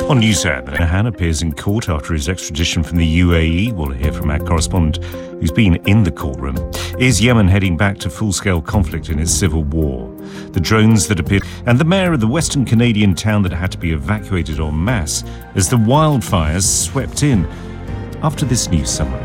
On NewsHour, Kinahan appears in court after his extradition from the UAE. We'll hear from our correspondent who's been in the courtroom. Is Yemen heading back to full-scale conflict in its civil war? The drones that appeared, and the mayor of the Western Canadian town that had to be evacuated en masse as the wildfires swept in. After this news summary.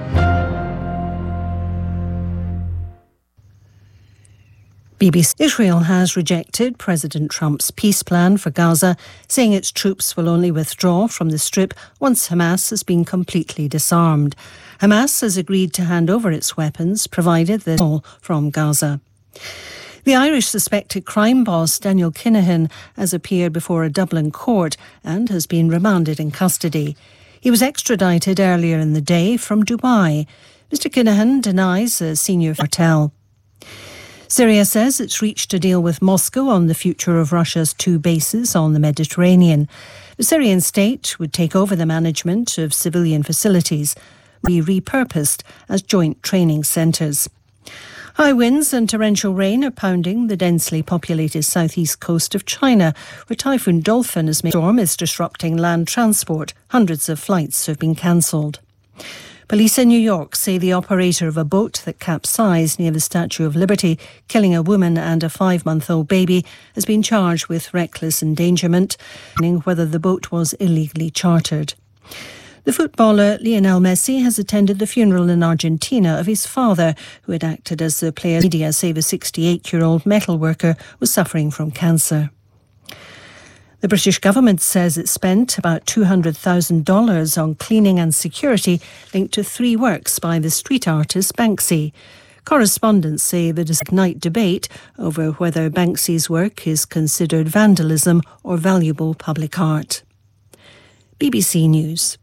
BBC. Israel has rejected President Trump's peace plan for Gaza, saying its troops will only withdraw from the Strip once Hamas has been completely disarmed. Hamas has agreed to hand over its weapons, provided they're all from Gaza. The Irish suspected crime boss Daniel Kinahan has appeared before a Dublin court and has been remanded in custody. He was extradited earlier in the day from Dubai. Mr. Kinahan denies a senior cartel. Syria says it's reached a deal with Moscow on the future of Russia's 2 bases on the Mediterranean. The Syrian state would take over the management of civilian facilities, be repurposed as joint training centres. High winds and torrential rain are pounding the densely populated southeast coast of China, where Typhoon Dolphin has made a storm is disrupting land transport. Hundreds of flights have been cancelled. Police in New York say the operator of a boat that capsized near the Statue of Liberty, killing a woman and a 5-month-old baby, has been charged with reckless endangerment, whether the boat was illegally chartered. The footballer Lionel Messi has attended the funeral in Argentina of his father, who had acted as the player's media, say the 68-year-old metal worker was suffering from cancer. The British government says it spent about $200,000 on cleaning and security linked to 3 works by the street artist Banksy. Correspondents say there is a night debate over whether Banksy's work is considered vandalism or valuable public art. BBC News.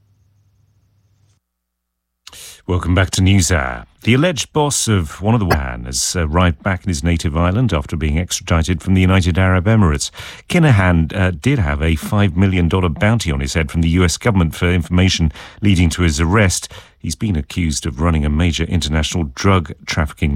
Welcome back to NewsHour. The alleged boss of one of the Wuhan has arrived back in his native island after being extradited from the United Arab Emirates. Kinahan did have a $5 million bounty on his head from the US government for information leading to his arrest. He's been accused of running a major international drug trafficking